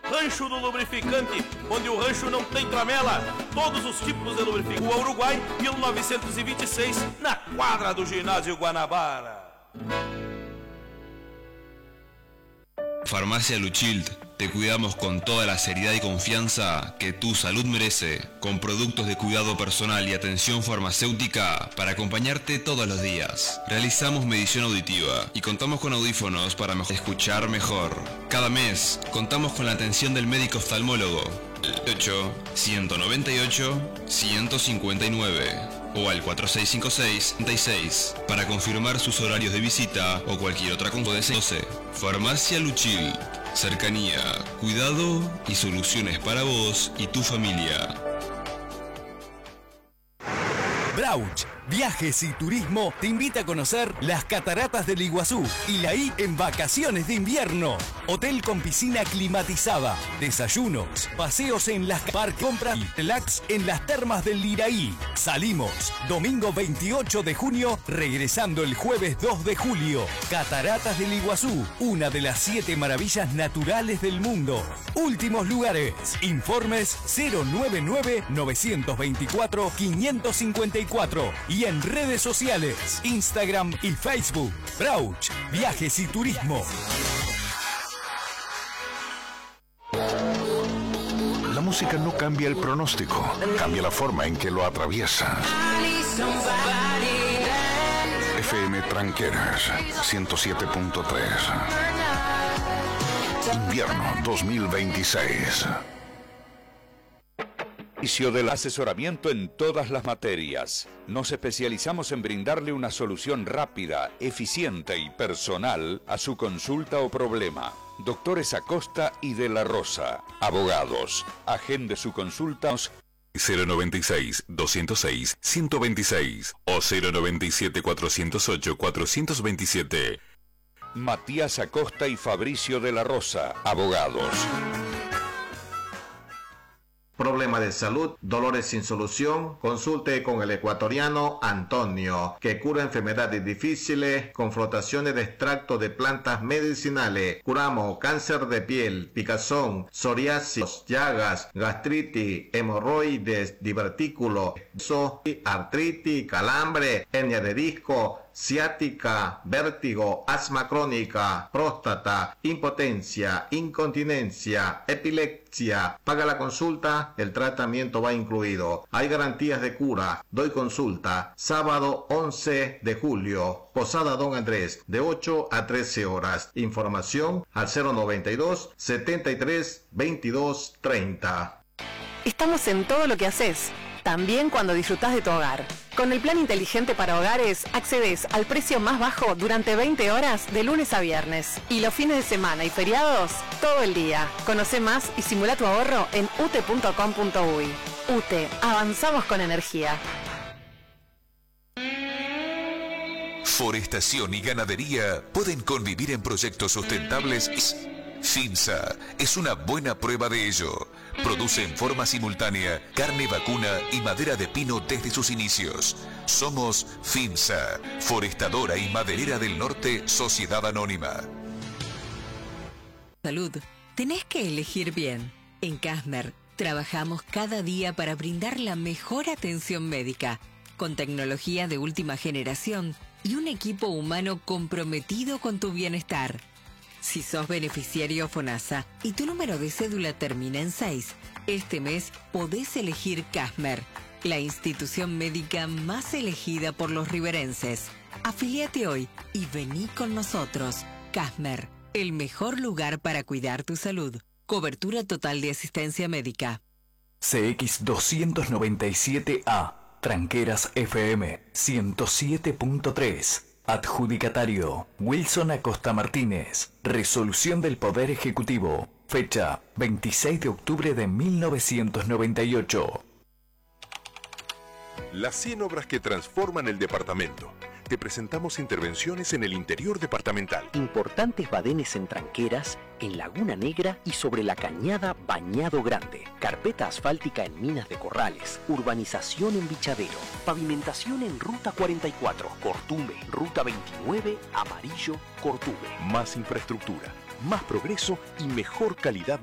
Rancho do Lubrificante, onde o rancho não tem tramela. Todos os tipos de lubrificante. Rua Uruguai, 1926, na quadra do Ginásio Guanabara. Farmacia Luchild, te cuidamos con toda la seriedad y confianza que tu salud merece, con productos de cuidado personal y atención farmacéutica para acompañarte todos los días. Realizamos medición auditiva y contamos con audífonos para escuchar mejor. Cada mes contamos con la atención del médico oftalmólogo, 8-198-159 o al 4656-36 para confirmar sus horarios de visita o cualquier otra cosa. Farmacia Luchil, cercanía, cuidado y soluciones para vos y tu familia. Brauch, Viajes y Turismo te invita a conocer las cataratas del Iguazú y la I en vacaciones de invierno. Hotel con piscina climatizada, desayunos, paseos en las compras y relax en las termas del Liraí. Salimos domingo 28 de junio, regresando el jueves 2 de julio. Cataratas del Iguazú, una de las 7 maravillas naturales del mundo. Últimos lugares. Informes 099-924-554 y en redes sociales, Instagram y Facebook. Brauch, Viajes y Turismo. La música no cambia el pronóstico, cambia la forma en que lo atraviesa. FM Tranqueras 107.3. Invierno 2026. Servicio del asesoramiento en todas las materias. Nos especializamos en brindarle una solución rápida, eficiente y personal a su consulta o problema. Doctores Acosta y de la Rosa, abogados. Agende su consulta 096-206-126 o 097-408-427. Matías Acosta y Fabricio de la Rosa, abogados. Problema de salud, dolores sin solución, consulte con el ecuatoriano Antonio, que cura enfermedades difíciles con flotaciones de extracto de plantas medicinales. Curamos cáncer de piel, picazón, psoriasis, llagas, gastritis, hemorroides, divertículos, artritis, calambre, hernia de disco, ciática, vértigo, asma crónica, próstata, impotencia, incontinencia, epilepsia. Paga la consulta, el tratamiento va incluido. Hay garantías de cura. Doy consulta. Sábado 11 de julio. Posada Don Andrés, de 8 a 13 horas. Información al 092 73 22 30. Estamos en todo lo que haces, también cuando disfrutás de tu hogar. Con el plan inteligente para hogares, accedes al precio más bajo durante 20 horas de lunes a viernes. Y los fines de semana y feriados, todo el día. Conoce más y simula tu ahorro en ute.com.uy. UTE, avanzamos con energía. Forestación y ganadería pueden convivir en proyectos sustentables. FIMSA es una buena prueba de ello. Produce en forma simultánea carne vacuna y madera de pino desde sus inicios. Somos FIMSA, Forestadora y Maderera del Norte, Sociedad Anónima. Salud, tenés que elegir bien. En Casmer trabajamos cada día para brindar la mejor atención médica, con tecnología de última generación y un equipo humano comprometido con tu bienestar. Si sos beneficiario FONASA y tu número de cédula termina en 6, este mes podés elegir Casmer, la institución médica más elegida por los riverenses. Afiliate hoy y vení con nosotros. Casmer, el mejor lugar para cuidar tu salud. Cobertura total de asistencia médica. CX297A, Tranqueras FM 107.3. Adjudicatario, Wilson Acosta Martínez. Resolución del Poder Ejecutivo. Fecha, 26 de octubre de 1998. Las 100 obras que transforman el departamento. Te presentamos intervenciones en el interior departamental. Importantes badenes en Tranqueras, en Laguna Negra y sobre la cañada Bañado Grande. Carpeta asfáltica en Minas de Corrales. Urbanización en Bichadero. Pavimentación en Ruta 44. Cortume. Ruta 29. Amarillo. Cortume. Más infraestructura, más progreso y mejor calidad